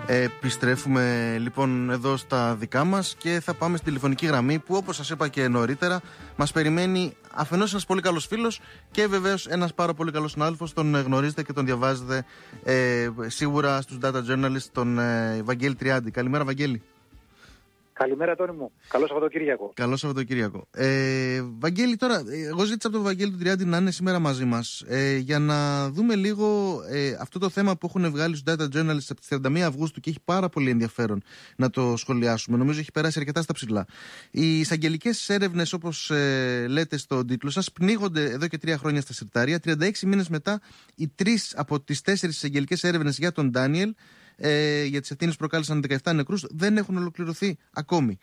Επιστρέφουμε λοιπόν εδώ στα δικά μας και θα πάμε στην τηλεφωνική γραμμή που, όπως σας είπα και νωρίτερα, μας περιμένει αφενός ένας πολύ καλός φίλος και βεβαίως ένας πάρα πολύ καλός συνάδελφος. Τον γνωρίζετε και τον διαβάζετε σίγουρα στους Data Journalists, τον Βαγγέλη Τριάντη. Καλημέρα, Βαγγέλη. Καλημέρα, Τόνι μου. Καλό Σαββατοκύριακο. Καλό Σαββατοκύριακο. Βαγγέλη, τώρα, εγώ ζήτησα από τον Βαγγέλη του Τριάντη να είναι σήμερα μαζί μας για να δούμε λίγο αυτό το θέμα που έχουν βγάλει στους Data Journalists από τις 31 Αυγούστου και έχει πάρα πολύ ενδιαφέρον να το σχολιάσουμε. Νομίζω έχει περάσει αρκετά στα ψηλά. Οι εισαγγελικές έρευνες, όπως λέτε στον τίτλο σας, πνίγονται εδώ και 3 χρόνια στα συρτάρια. 36 μήνες μετά, οι 3 από τις 4 εισαγγελικές έρευνες για τον Ντάνιελ, για τις ευθύνες που προκάλεσαν 17 νεκρούς, δεν έχουν ολοκληρωθεί ακόμη.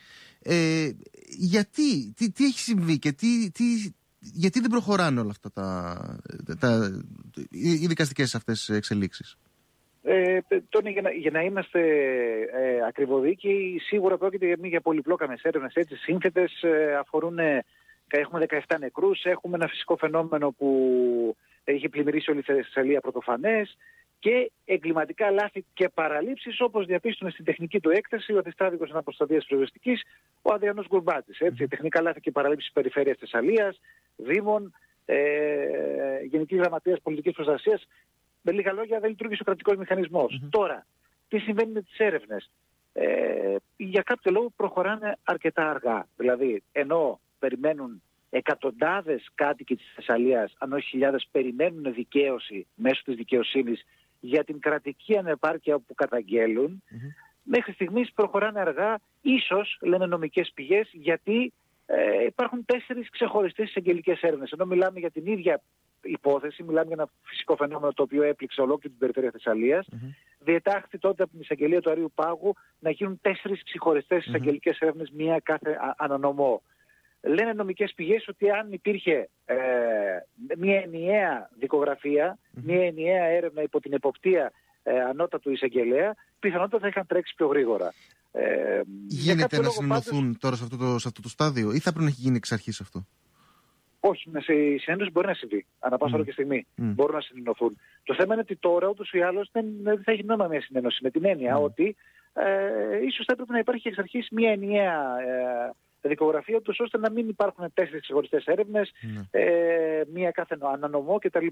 Γιατί, τι έχει συμβεί και γιατί δεν προχωράνε όλα αυτά οι δικαστικές αυτές εξελίξεις? Τόνι, για να είμαστε ακριβοδίκαιοι, σίγουρα πρόκειται για πολυπλόκαμες έρευνες, έτσι, σύνθετες, έχουμε 17 νεκρούς, έχουμε ένα φυσικό φαινόμενο που έχει πλημμυρίσει όλη τη Θεσσαλία πρωτοφανές, και εγκληματικά λάθη και παραλήψεις, όπως διαπίστωνε στην τεχνική του έκταση ο αντιστράτηγος αναποσταδίας πυροσβεστικής, ο Αδριανός Γκουρμπάτης. Τεχνικά λάθη και παραλήψεις περιφέρειας Θεσσαλίας, Δήμων, Γενικής Γραμματείας Πολιτικής Προστασίας. Με λίγα λόγια, δεν λειτουργήσε ο κρατικός μηχανισμός. Τώρα, τι συμβαίνει με τις έρευνες? Για κάποιο λόγο προχωράνε αρκετά αργά. Δηλαδή, ενώ περιμένουν εκατοντάδες κάτοικοι της Θεσσαλίας, αν όχι χιλιάδες, περιμένουν δικαίωση μέσω της δικαιοσύνης για την κρατική ανεπάρκεια που καταγγέλουν, μέχρι στιγμής προχωράνε αργά, ίσως, λένε νομικές πηγές, γιατί υπάρχουν 4 ξεχωριστές εισαγγελικές έρευνες. Ενώ μιλάμε για την ίδια υπόθεση, μιλάμε για ένα φυσικό φαινόμενο το οποίο έπληξε ολόκληρη την περιφέρεια Θεσσαλίας, διετάχθη τότε από την εισαγγελία του Αρείου Πάγου να γίνουν 4 ξεχωριστές εισαγγελικές έρευνες, μία κάθε ανανομό. Λένε νομικές πηγές ότι αν υπήρχε μια ενιαία δικογραφία, μια ενιαία έρευνα υπό την εποπτεία ανώτατου εισαγγελέα, πιθανότατα θα είχαν τρέξει πιο γρήγορα. Γίνεται να συνενωθούν τώρα σε αυτό το στάδιο, ή θα πρέπει να έχει γίνει εξ αρχής αυτό? Όχι, η συνένωση μπορεί να συμβεί ανά πάσα ώρα και στιγμή. Μπορούν να συνενωθούν. Το θέμα είναι ότι τώρα ούτως ή άλλως δεν θα έχει νόημα μια συνένωση, με την έννοια ότι ίσως θα έπρεπε να υπάρχει εξ αρχής μια ενιαία δικογραφία τους, ώστε να μην υπάρχουν 4 ξεχωριστές έρευνες, μία κάθε ανανομό κτλ.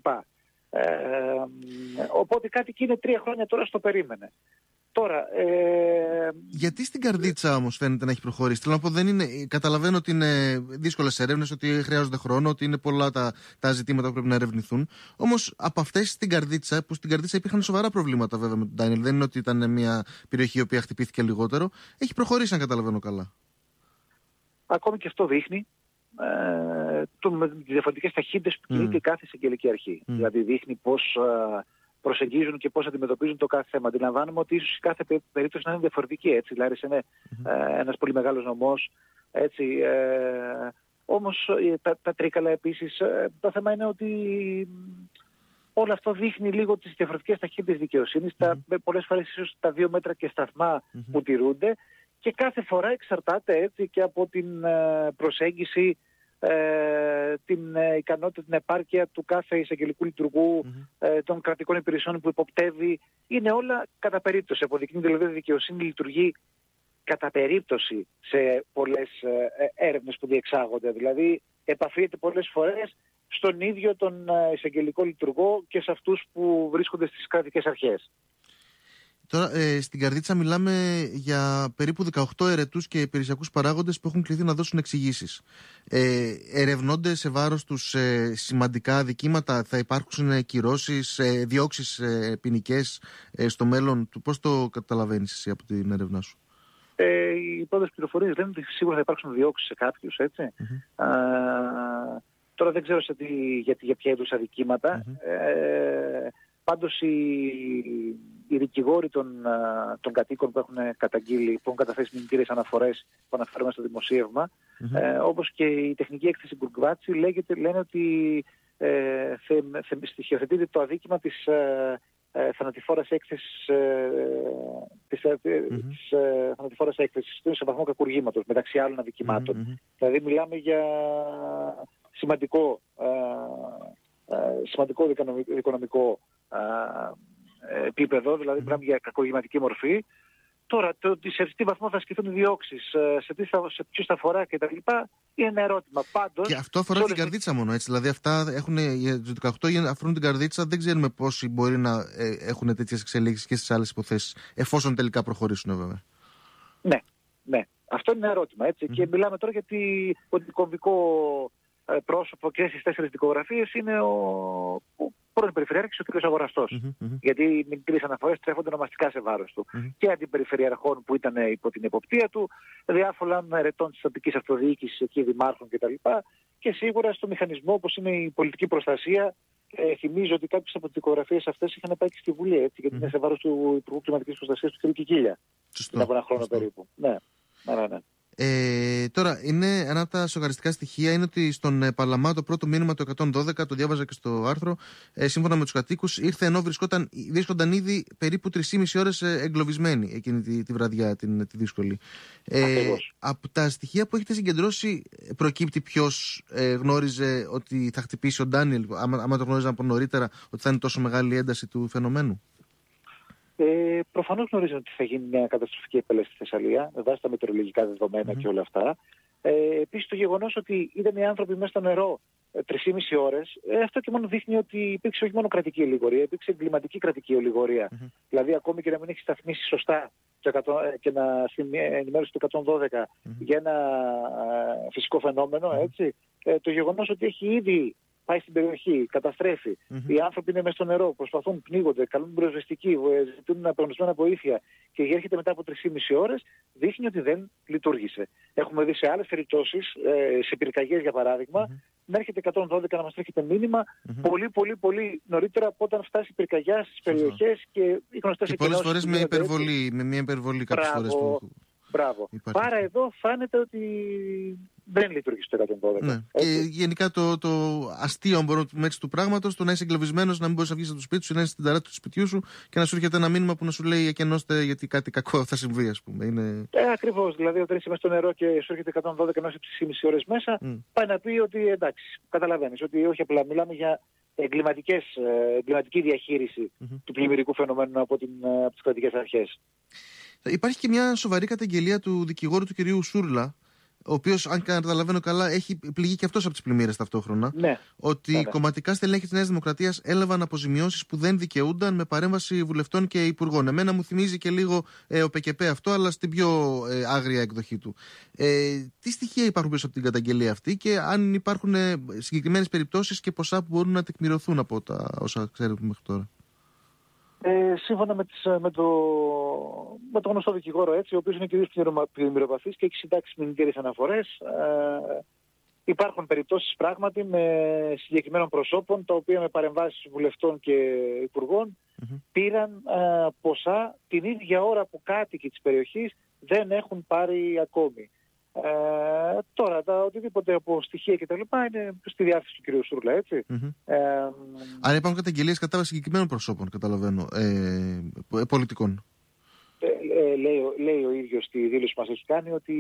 Οπότε κάτι και είναι 3 χρόνια τώρα στο περίμενε. Τώρα, γιατί στην καρδίτσα όμως φαίνεται να έχει προχωρήσει? Θέλω να πω, καταλαβαίνω ότι είναι δύσκολες έρευνες, ότι χρειάζονται χρόνο, ότι είναι πολλά τα ζητήματα που πρέπει να ερευνηθούν. Όμως από αυτές στην καρδίτσα, που στην καρδίτσα υπήρχαν σοβαρά προβλήματα βέβαια με τον Ντάνιελ, δεν είναι ότι ήταν μια περιοχή η οποία χτυπήθηκε λιγότερο, έχει προχωρήσει, αν καταλαβαίνω καλά. Ακόμη και αυτό δείχνει με τις διαφορετικές ταχύτητες που κινείται κάθε εισαγγελική αρχή. Δηλαδή δείχνει πώς προσεγγίζουν και πώς αντιμετωπίζουν το κάθε θέμα. Αντιλαμβάνομαι ότι ίσως κάθε περίπτωση να είναι διαφορετική. Έτσι, δηλαδή είναι ένας πολύ μεγάλος νομός. Έτσι, όμως τα τρίκαλα επίσης, το θέμα είναι ότι όλο αυτό δείχνει λίγο τις διαφορετικές ταχύτητες δικαιοσύνης, πολλές φορές ίσως τα 2 μέτρα και σταθμά που τηρούνται. Και κάθε φορά εξαρτάται έτσι και από την προσέγγιση, την ικανότητα, την επάρκεια του κάθε εισαγγελικού λειτουργού, των κρατικών υπηρεσιών που υποπτεύει. Είναι όλα κατά περίπτωση. Αποδεικνύεται δηλαδή ότι η δικαιοσύνη λειτουργεί κατά περίπτωση σε πολλές έρευνες που διεξάγονται. Δηλαδή επαφίεται πολλές φορές στον ίδιο τον εισαγγελικό λειτουργό και σε αυτούς που βρίσκονται στις κρατικές αρχές. Τώρα, στην καρδίτσα μιλάμε για περίπου 18 ερετούς και υπηρεσιακούς παράγοντες που έχουν κληθεί να δώσουν εξηγήσεις. Ερευνώνται σε βάρος τους σημαντικά αδικήματα, θα υπάρξουν κυρώσεις, διώξεις ποινικές στο μέλλον? Πώς το καταλαβαίνεις εσύ από την έρευνά σου? Οι πρώτες πληροφορίες λένε ότι σίγουρα θα υπάρξουν διώξεις σε κάποιους, έτσι. Τώρα δεν ξέρω για ποια είδους αδικήματα. Πάντως οι δικηγόροι των κατοίκων που έχουν καταγγείλει, που έχουν καταθέσει μηνυτήριες αναφορές που αναφέρουμε στο δημοσίευμα, όπως και η τεχνική έκθεση Γκουρμπάτση, λένε ότι στοιχειοθετείται το αδίκημα της θανατηφόρας έκθεσης, θανατηφόρας έκθεσης σε βαθμό κακουργήματος, μεταξύ άλλων αδικημάτων. Δηλαδή μιλάμε για σημαντικό δικονομικό επίπεδο, δηλαδή μιλάμε για κακουργηματική μορφή. Τώρα, σε τι βαθμό θα ασκηθούν οι διώξεις, σε ποιους θα αφορά κτλ. Είναι ένα ερώτημα. Πάντως, και αυτό αφορά την καρδίτσα μόνο, έτσι. Δηλαδή, αυτά τους 18 αφορούν την καρδίτσα. Δεν ξέρουμε πόσοι μπορεί να έχουν τέτοιες εξελίξεις και στις άλλες υποθέσεις, εφόσον τελικά προχωρήσουν, βέβαια. Ναι. Αυτό είναι ένα ερώτημα, έτσι. Και μιλάμε τώρα γιατί το κομβικό πρόσωπο και στις 4 δικογραφίες είναι ο πρώην Περιφερειάρχης, ο κ. Αγοραστός. Γιατί οι μικρές αναφορές τρέφονται ονομαστικά σε βάρος του. Και αντιπεριφερειαρχών που ήταν υπό την εποπτεία του, διάφορων ερετών της τοπικής αυτοδιοίκησης, εκεί δημάρχων κτλ. Και σίγουρα στο μηχανισμό όπως είναι η πολιτική προστασία. Θυμίζω ότι κάποιες από τις δικογραφίες αυτές είχαν πάει και στη Βουλή, έτσι, γιατί είναι σε βάρος του Υπουργού Κλιματικής Προστασίας του κ. Κικίλια. Πριν από ένα χρόνο περίπου. Ναι. Τώρα, είναι ένα από τα σοκαριστικά στοιχεία είναι ότι στον Παλαμά το πρώτο μήνυμα το 112, το διάβαζα και στο άρθρο, σύμφωνα με τους κατοίκους, ήρθε ενώ βρίσκονταν ήδη περίπου 3,5 ώρες εγκλωβισμένοι εκείνη τη βραδιά, τη δύσκολη. Από τα στοιχεία που έχετε συγκεντρώσει, προκύπτει ποιος γνώριζε ότι θα χτυπήσει ο Ντάνιελ, άμα το γνώριζαν από νωρίτερα, ότι θα είναι τόσο μεγάλη ένταση του φαινομένου? Προφανώς γνωρίζουν ότι θα γίνει μια καταστροφική επέλαση στη Θεσσαλία, με βάση τα μετεωρολογικά δεδομένα και όλα αυτά. Επίσης το γεγονός ότι ήταν οι άνθρωποι μέσα στο νερό 3,5 ώρες, αυτό και μόνο δείχνει ότι υπήρξε όχι μόνο κρατική ολιγορία, υπήρξε εγκληματική κρατική ολιγορία. Δηλαδή, ακόμη και να μην έχει σταθμίσει σωστά και να ενημέρωσε το 112 για ένα φυσικό φαινόμενο, έτσι, το γεγονός ότι έχει ήδη πάει στην περιοχή, καταστρέφει. Οι άνθρωποι είναι μέσα στο νερό, προσπαθούν, πνίγονται, καλούν πυροσβεστική, ζητούν απεγνωσμένα βοήθεια και έρχεται μετά από 3,5 ώρες, δείχνει ότι δεν λειτουργήσε. Έχουμε δει σε άλλες περιπτώσεις, σε πυρκαγιές για παράδειγμα, να έρχεται 112 να μας τρέχει μήνυμα πολύ νωρίτερα από όταν φτάσει η πυρκαγιά στις περιοχές και οι γνωστές και πολλές φορές με μια υπερβολή κάποιες φορές. Μπράβο. Άρα εδώ φάνεται ότι δεν λειτουργήσε το 112. Ναι. Και γενικά το αστείο, αν μπορώ να πούμε έτσι, του πράγματος, το να είσαι εγκλωβισμένος, να μην μπορείς να βγεις από το σπίτι σου, να είσαι στην ταράτσα του σπιτιού σου και να σου έρχεται ένα μήνυμα που να σου λέει εκενώστε γιατί κάτι κακό θα συμβεί, ας πούμε. Ακριβώς. Δηλαδή, όταν είσαι μέσα στο νερό και σου έρχεται 112 ενώ είσαι 3,5 ώρες μέσα, πάει να πει ότι εντάξει, καταλαβαίνεις ότι όχι απλά μιλάμε για εγκληματική διαχείριση του πλημμυρικού φαινομένου από τις κρατικές αρχές. Υπάρχει και μια σοβαρή καταγγελία του δικηγόρου του κυρίου Σούρλα, ο οποίος, αν καταλαβαίνω καλά, έχει πληγεί και αυτός από τις πλημμύρες ταυτόχρονα. Ναι. Ότι κομματικά στελέχη της Νέας Δημοκρατίας έλαβαν αποζημιώσεις που δεν δικαιούνταν με παρέμβαση βουλευτών και υπουργών. Εμένα μου θυμίζει και λίγο ο ΠΚΠ αυτό, αλλά στην πιο άγρια εκδοχή του. Τι στοιχεία υπάρχουν πίσω από την καταγγελία αυτή και αν υπάρχουν συγκεκριμένες περιπτώσεις και ποσά που μπορούν να τεκμηρωθούν από όσα ξέρετε μέχρι τώρα? Σύμφωνα με το γνωστό δικηγόρο, έτσι, ο οποίος είναι κυρίως πλημμυροπαθής και έχει συντάξει μηνυτήρες αναφορές, υπάρχουν περιπτώσεις πράγματι με συγκεκριμένων προσώπων, τα οποία με παρεμβάσεις βουλευτών και υπουργών πήραν ποσά την ίδια ώρα που κάτοικοι της περιοχής δεν έχουν πάρει ακόμη. Τώρα, οτιδήποτε από στοιχεία και τα λοιπά είναι στη διάθεση του κ. Σούρλα, έτσι. Άρα υπάρχουν καταγγελίες κατά συγκεκριμένων προσώπων, καταλαβαίνω, πολιτικών. Λέει ο ίδιος στη δήλωση που μας έχει κάνει ότι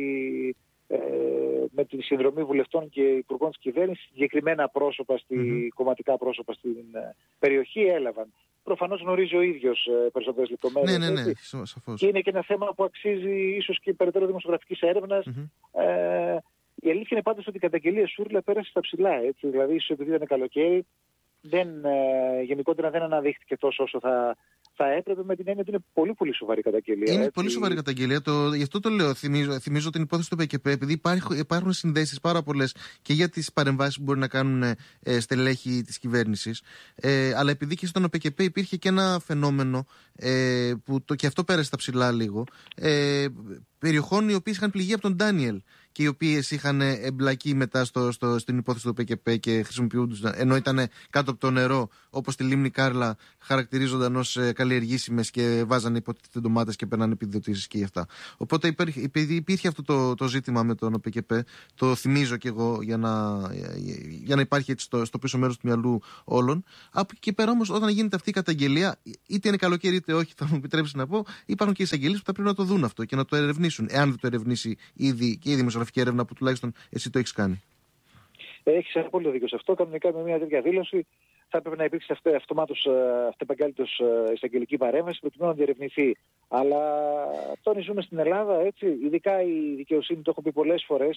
με τη συνδρομή βουλευτών και υπουργών της κυβέρνησης συγκεκριμένα πρόσωπα, κομματικά πρόσωπα στην περιοχή έλαβαν. Προφανώς γνωρίζει ο ίδιος περισσότερες λεπτομέρειες. Ναι, σαφώς. Και είναι και ένα θέμα που αξίζει ίσως και περαιτέρω δημοσιογραφικής έρευνας. Η αλήθεια είναι πάντως ότι η καταγγελία Σούρλα πέρασε στα ψηλά. Έτσι. Δηλαδή, ίσως επειδή ήταν καλοκαίρι, γενικότερα δεν αναδείχθηκε τόσο όσο θα έπρεπε, με την έννοια ότι είναι πολύ πολύ σοβαρή καταγγελία. Είναι πολύ σοβαρή καταγγελία. Γι' αυτό το λέω. Θυμίζω την υπόθεση του ΠΚΠ, επειδή υπάρχουν συνδέσεις πάρα πολλές και για τις παρεμβάσεις που μπορεί να κάνουν στελέχη της κυβέρνησης. Αλλά επειδή και στον ΠΚΠ υπήρχε και ένα φαινόμενο που και αυτό πέρασε στα ψηλά λίγο. Περιοχών οι οποίες είχαν πληγεί από τον Ντάνιελ και οι οποίες είχαν εμπλακεί μετά στην υπόθεση του ΠΚΠ και χρησιμοποιούνταν, ενώ ήταν κάτω από το νερό, όπως τη λίμνη Κάρλα, χαρακτηρίζονταν ως καλλιεργήσιμες και βάζανε υποτίθεται ντομάτες και παίρνανε επιδοτήσεις και γι' αυτά. Οπότε επειδή υπήρχε αυτό το ζήτημα με τον ΠΚΠ, το θυμίζω κι εγώ για να υπάρχει έτσι στο πίσω μέρος του μυαλού όλων. Από εκεί και πέρα όμως, όταν γίνεται αυτή η καταγγελία, είτε είναι καλοκαίρι είτε όχι, θα μου επιτρέψει να πω, υπάρχουν και εισαγγελίες που θα πρέπει να το δουν αυτό και να το ερευνήσουν, εάν δεν το ερευνήσει ήδη και η δημοσιογραφική έρευνα που τουλάχιστον εσύ το έχεις κάνει. Έχεις απόλυτο δίκιο σε αυτό. Κανονικά με μια τέτοια δήλωση θα έπρεπε να υπήρξε αυτομάτως αυτεπαγγέλτος εισαγγελική παρέμβαση προκειμένου να διερευνηθεί. Αλλά τονίζουμε στην Ελλάδα, έτσι, ειδικά η δικαιοσύνη, το έχω πει πολλές φορές,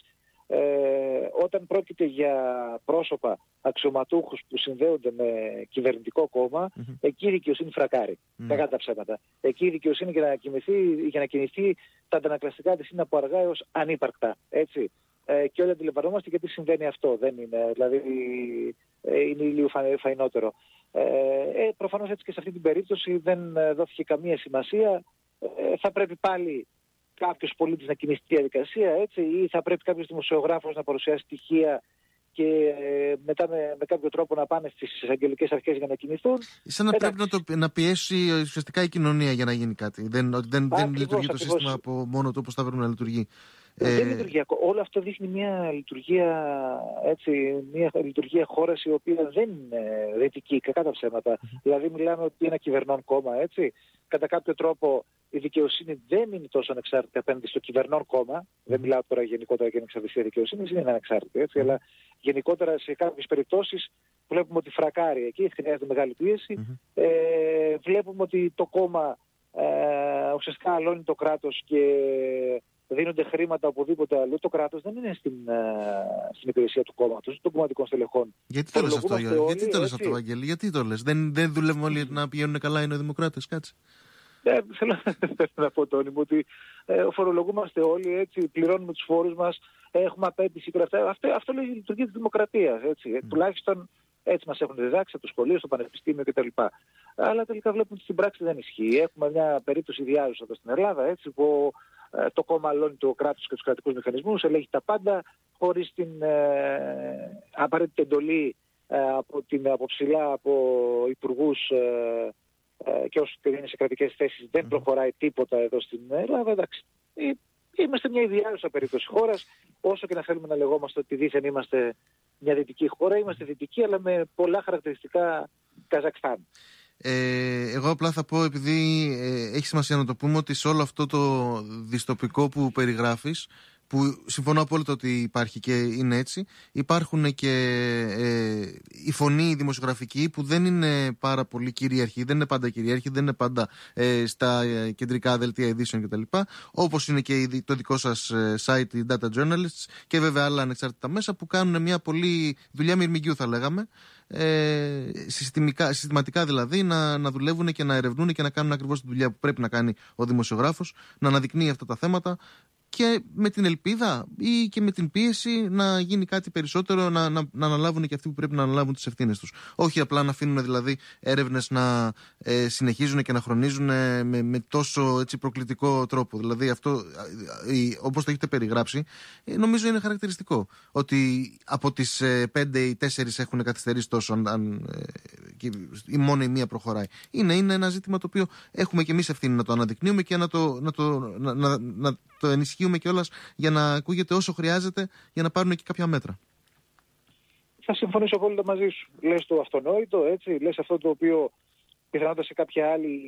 όταν πρόκειται για πρόσωπα αξιωματούχους που συνδέονται με κυβερνητικό κόμμα, εκεί η δικαιοσύνη φρακάρει. Κακά τα ψέματα. Εκεί η δικαιοσύνη για να κινηθεί, τα αντανακλαστικά της είναι από αργά έως ανύπαρκτα. Έτσι. Και όλοι αντιλαμβανόμαστε γιατί συμβαίνει αυτό. Δεν είναι, δηλαδή είναι λίγο φαϊνότερο. Προφανώς έτσι και σε αυτή την περίπτωση δεν δόθηκε καμία σημασία. Θα πρέπει πάλι κάποιος πολίτης να κινηθεί τη διαδικασία, έτσι, ή θα πρέπει κάποιος δημοσιογράφος να παρουσιάσει στοιχεία και μετά με κάποιο τρόπο να πάνε στις εισαγγελικές αρχές για να κινηθούν. Σαν να πρέπει να πιέσει ουσιαστικά η κοινωνία για να γίνει κάτι. Δεν λειτουργεί το σύστημα από μόνο του όπως θα πρέπει να λειτουργεί. Δεν λειτουργεί. Όλο αυτό δείχνει μια λειτουργία, έτσι, μια λειτουργία χώρας η οποία δεν είναι δυτική, κακά τα ψέματα. Δηλαδή μιλάμε ότι είναι ένα κυβερνών κόμμα, έτσι. Κατά κάποιο τρόπο η δικαιοσύνη δεν είναι τόσο ανεξάρτητη απέναντι στο κυβερνών κόμμα. Δεν μιλάω τώρα γενικότερα για ανεξαρτησία δικαιοσύνης, είναι ανεξάρτητη, έτσι. Αλλά γενικότερα σε κάποιες περιπτώσεις βλέπουμε ότι φρακάρει εκεί, χρειάζεται μεγάλη πίεση. Βλέπουμε ότι το κόμμα ουσιαστικά αλώνει το κράτος και δίνονται χρήματα οπουδήποτε αλλού. Το κράτος δεν είναι στην υπηρεσία του κόμματος, των κομματικών στελεχών. Γιατί το λες αυτό, γιατί το λες αυτό, Βαγγέλη, γιατί το λες? Δεν δουλεύουμε όλοι να πηγαίνουν καλά οι νεοδημοκράτες, κάτσε. Θέλω να πω, Τόνι, ότι φορολογούμαστε όλοι, έτσι, πληρώνουμε τους φόρους μας, έχουμε απέτηση και αυτά. Αυτό λέει η λειτουργία της δημοκρατίας, έτσι. Τουλάχιστον έτσι μας έχουν διδάξει από το σχολείο, στο πανεπιστήμιο κτλ. Αλλά τελικά βλέπουμε ότι στην πράξη δεν ισχύει. Έχουμε μια περίπτωση διάρρωση εδώ στην Ελλάδα, έτσι, που το κόμμα αλώνει το κράτος και τους κρατικούς μηχανισμούς, ελέγχει τα πάντα, χωρίς την απαραίτητη εντολή από ψηλά, από υπουργούς και όσοι είναι σε κρατικές θέσεις. Δεν προχωράει τίποτα εδώ στην Ελλάδα. Εντάξει, είμαστε μια ιδιάζουσα περίπτωση χώρας, όσο και να θέλουμε να λεγόμαστε ότι δήθεν είμαστε μια δυτική χώρα, είμαστε δυτικοί, αλλά με πολλά χαρακτηριστικά Καζακστάν. Εγώ απλά θα πω, επειδή έχει σημασία να το πούμε, ότι σε όλο αυτό το δυστοπικό που περιγράφεις, που συμφωνώ απόλυτα ότι υπάρχει και είναι έτσι, υπάρχουν και η φωνή δημοσιογραφική που δεν είναι πάρα πολύ κυρίαρχη, δεν είναι πάντα κυρίαρχη, δεν είναι πάντα στα κεντρικά δελτία ειδήσεων κτλ. Όπως είναι και το δικό σας site, οι Data Journalists, και βέβαια άλλα ανεξάρτητα μέσα που κάνουν μια πολύ δουλειά μυρμηγκιού, θα λέγαμε. Συστηματικά δηλαδή να δουλεύουν και να ερευνούν και να κάνουν ακριβώς τη δουλειά που πρέπει να κάνει ο δημοσιογράφος, να αναδεικνύει αυτά τα θέματα, και με την ελπίδα ή και με την πίεση να γίνει κάτι περισσότερο, να αναλάβουν και αυτοί που πρέπει να αναλάβουν τις ευθύνες τους. Όχι απλά να αφήνουν δηλαδή έρευνες να συνεχίζουν και να χρονίζουν με τόσο, έτσι, προκλητικό τρόπο. Δηλαδή αυτό, όπως το έχετε περιγράψει, νομίζω είναι χαρακτηριστικό. Ότι από τις 5 ή 4 έχουν καθυστερήσει τόσο, ή μόνο η μία προχωράει. Είναι ένα ζήτημα το οποίο έχουμε και εμείς ευθύνη να το αναδεικνύουμε και να το ενισχύουμε κιόλας για να ακούγεται όσο χρειάζεται, για να πάρουν και κάποια μέτρα. Θα συμφωνήσω απόλυτα μαζί σου. Λες το αυτονόητο, έτσι, λες αυτό το οποίο πιθανότατα σε κάποια άλλη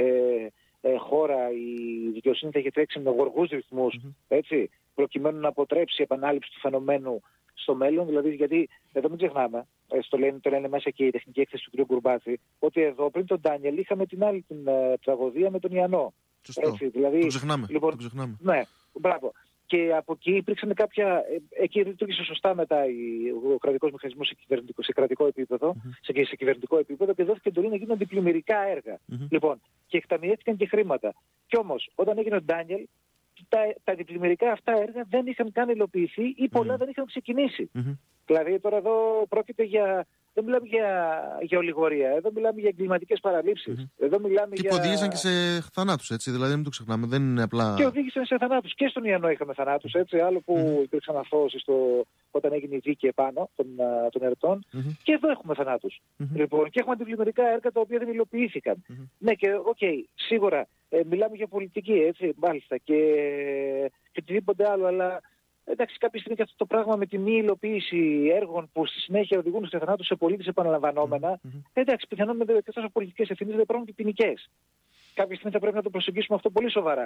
χώρα η δικαιοσύνη θα έχει τρέξει με γοργούς ρυθμούς, έτσι, προκειμένου να αποτρέψει επανάληψη του φαινομένου στο μέλλον. Δηλαδή, γιατί εδώ μην ξεχνάμε, το λένε μέσα και η τεχνική έκθεση του κ. Γκουρμπάτση, ότι εδώ πριν τον Ντάνιελ είχαμε την άλλη την τραγωδία με τον Ιαννό. Σωστό. Έτσι, δηλαδή, το ξεχνάμε. Λοιπόν, το ξεχνάμε. Ναι, μπράβο. Και από εκεί υπήρξαν κάποια. Εκεί λειτουργήσε σωστά μετά ο κρατικός μηχανισμός σε κρατικό επίπεδο, σε κυβερνητικό επίπεδο, και δόθηκε εντολή να γίνουν αντιπλημμυρικά έργα. Λοιπόν, και εκταμιεύτηκαν και χρήματα. Κι όμως, όταν έγινε ο Ντάνιελ, τα αντιπλημμυρικά αυτά έργα δεν είχαν καν υλοποιηθεί ή πολλά δεν είχαν ξεκινήσει. Δηλαδή, τώρα εδώ πρόκειται για. Δεν μιλάμε για ολιγορία, εδώ μιλάμε για εγκληματικές παραλήψεις. Εδώ μιλάμε και που οδήγησαν και σε θανάτους, έτσι, δηλαδή μην το ξεχνάμε, δεν είναι απλά. Και οδήγησαν σε θανάτους. Και στον Ιαννό είχαμε θανάτους, έτσι, άλλο που υπήρξαν αθώωσεις όταν έγινε η δίκη επάνω των ερετών. Και εδώ έχουμε θανάτους. Λοιπόν, και έχουμε αντιπλημμυρικά έργα τα οποία δεν υλοποιήθηκαν. Ναι, και σίγουρα μιλάμε για πολιτική, έτσι, μάλιστα, και οτιδήποτε άλλο, αλλά. Εντάξει, κάποια στιγμή και αυτό το πράγμα με τη μη υλοποίηση έργων που στη συνέχεια οδηγούν σε θανάτους σε πολίτες επαναλαμβανόμενα, εντάξει, πιθανόν με τέτοιες πολιτικές ευθύνες δεν υπάρχουν και ποινικές. Κάποια στιγμή θα πρέπει να το προσεγγίσουμε αυτό πολύ σοβαρά.